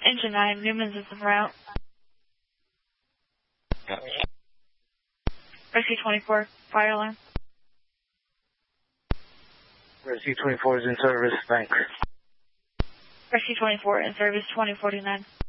Engine 9, Newman's is en route. Rescue 24, fire alarm. Rescue 24 is in service, thanks. Rescue 24 in service 2049.